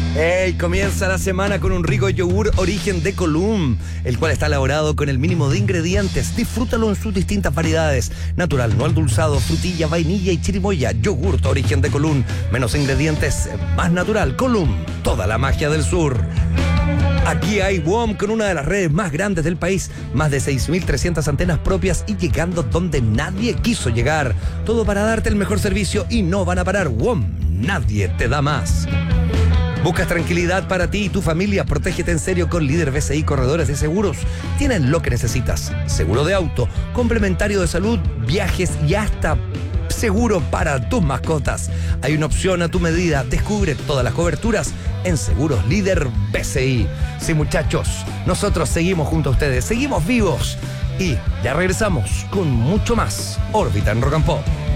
Hey, comienza la semana con un rico yogur origen de Column, el cual está elaborado con el mínimo de ingredientes. Disfrútalo en sus distintas variedades: natural, no endulzado, frutilla, vainilla y chirimoya. Yogurt origen de Column, menos ingredientes, más natural. Column, toda la magia del sur. Aquí hay WOM con una de las redes más grandes del país, más de 6.300 antenas propias y llegando donde nadie quiso llegar. Todo para darte el mejor servicio y no van a parar. WOM, nadie te da más. ¿Buscas tranquilidad para ti y tu familia? Protégete en serio con Líder BCI Corredores de Seguros. Tienen lo que necesitas: seguro de auto, complementario de salud, viajes y hasta seguro para tus mascotas. Hay una opción a tu medida. Descubre todas las coberturas en Seguros Líder BCI. Sí, muchachos, nosotros seguimos junto a ustedes, seguimos vivos y ya regresamos con mucho más Órbita en Rock and Pop.